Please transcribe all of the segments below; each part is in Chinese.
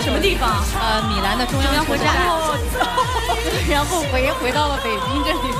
什么地方？ 米兰的中央车站，然后回到了北京这里。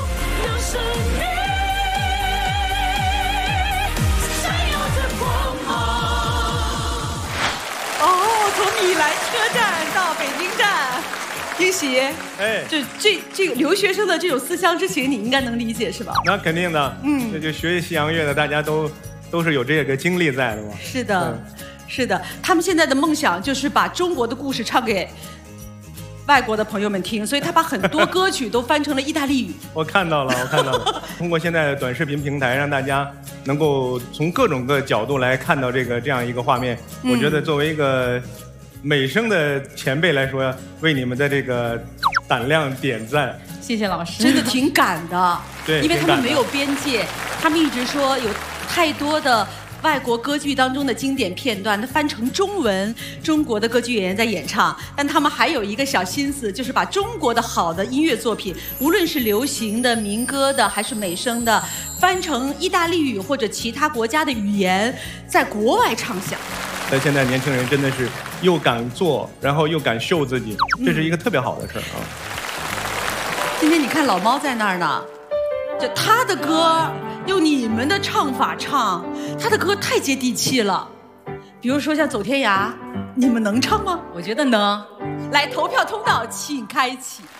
哦，从米兰车站到北京站，英喜， 哎， 这个留学生的这种思乡之情，你应该能理解是吧？ 那肯定的，这就学西洋乐的，大家都是有这个经历在的嘛。 是的，是的，他们现在的梦想就是把中国的故事唱给外国的朋友们听，所以他把很多歌曲都翻成了意大利语。 我看到了，通过现在的短视频平台，让大家能够从各种各角度来看到这样一个画面。我觉得作为一个美声的前辈来说，为你们的这个胆量点赞。 谢谢老师， 真的挺敢的， 对， 因为他们没有边界，他们一直说有太多的外国歌剧当中的经典片段，它翻成中文，中国的歌剧演员在演唱，但他们还有一个小心思，就是把中国的好的音乐作品，无论是流行的、民歌的还是美声的，翻成意大利语或者其他国家的语言，在国外唱响。 但现在年轻人真的是又敢做，然后又敢秀自己，这是一个特别好的事啊。 今天你看老猫在那儿呢，就他的歌用你们的唱法唱，他的歌太接地气了。比如说像《走天涯》，你们能唱吗？ 我觉得能。 来，投票通道请开启。